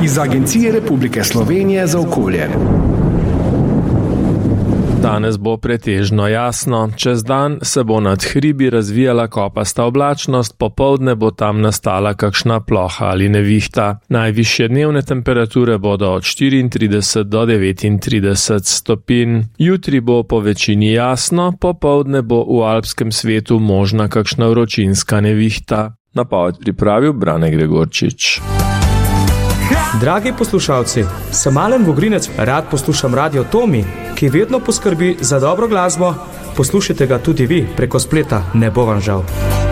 iz Agencije Republike Slovenije za okolje. Danes bo pretežno jasno, čez dan se bo nad hribi razvijala kopasta oblačnost, popoldne bo tam nastala kakšna ploha ali nevihta. Najvišje dnevne temperature bodo od 34 do 39 stopinj. Jutri bo po večini jasno, popoldne bo v alpskem svetu možna kakšna vročinska nevihta. Napoved pripravil Brane Gregorčič. Dragi poslušalci, sem Alen Vogrinec, rad poslušam Radio Tomi, ki vedno poskrbi za dobro glasbo. Poslušajte ga tudi vi preko spleta, ne bo vam žal.